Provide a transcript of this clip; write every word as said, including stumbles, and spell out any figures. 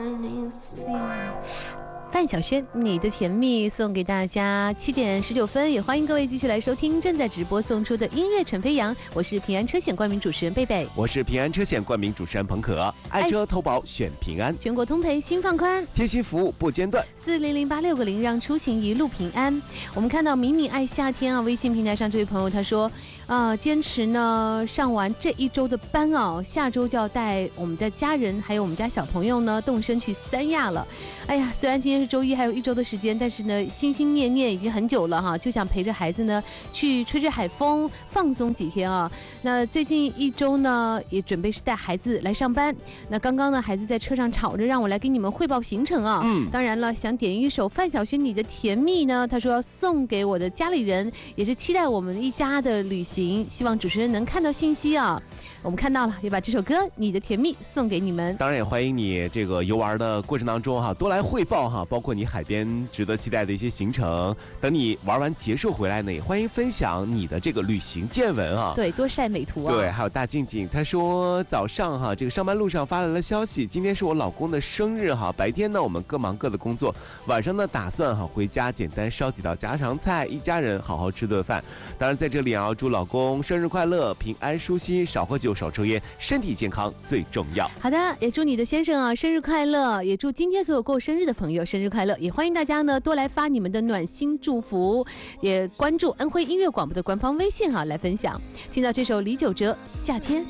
范晓萱，你的甜蜜送给大家。七点十九分，也欢迎各位继续来收听正在直播送出的音乐陈飞扬。我是平安车险冠名主持人贝贝， 我是平安车险冠名主持人彭可。爱车投保选平安， 全国通赔新放宽， 贴心服务不间断。 四零零八六个零，让出行一路平安。我们看到敏敏爱夏天啊，微信平台上这位朋友他说，啊，坚持呢上完这一周的班啊，下周就要带我们的家人还有我们家小朋友呢动身去三亚了。哎呀，虽然今天是周一，还有一周的时间，但是呢，心心念念已经很久了哈，就想陪着孩子呢去吹吹海风，放松几天啊。那最近一周呢，也准备是带孩子来上班。那刚刚呢，孩子在车上吵着让我来给你们汇报行程啊。嗯，当然了，想点一首范晓萱《你的甜蜜》呢，他说要送给我的家里人，也是期待我们一家的旅行，希望主持人能看到信息啊。我们看到了，也把这首歌《你的甜蜜》送给你们。 当然也欢迎你这个游玩的过程当中哈，多来汇报哈，包括你海边值得期待的一些行程。等你玩完结束回来呢，也欢迎分享你的这个旅行见闻啊。 对，多晒美图啊。 对，还有大静静，她说早上哈，这个上班路上发来了消息，今天是我老公的生日哈。白天呢我们各忙各的工作，晚上呢打算哈回家简单烧几道家常菜，一家人好好吃顿饭。当然在这里要祝老公生日快乐，平安舒心，少喝酒少抽烟，身体健康最重要。 好的，也祝你的先生啊生日快乐，也祝今天所有过生日的朋友生日快乐，也欢迎大家呢多来发你们的暖心祝福，也关注恩辉音乐广播的官方微信哈、啊、来分享。听到这首李玖哲《夏天》。